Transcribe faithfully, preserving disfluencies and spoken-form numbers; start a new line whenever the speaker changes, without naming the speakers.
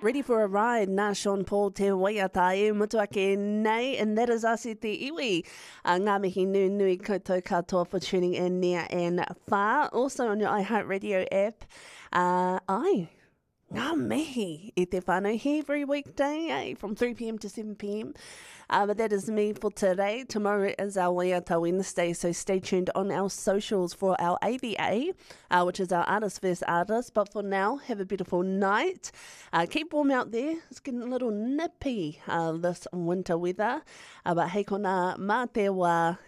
Ready for a ride, nā Sean Paul te waiatai, mutuake nei, and that is us i te iwi. Uh, ngā mihi nui nui koutou katoa for tuning in near and far. Also on your iHeartRadio app. Uh, ai, ngā mihi i te whānau here every weekday, eh, from three p.m. to seven p.m. Uh, but that is me for today. Tomorrow is our Waiata Wednesday, so stay tuned on our socials for our A V A, uh, which is our Artist First Artist. But for now, have a beautiful night. Uh, keep warm out there. It's getting a little nippy uh, this winter weather. Uh, but hei kona mā te wā.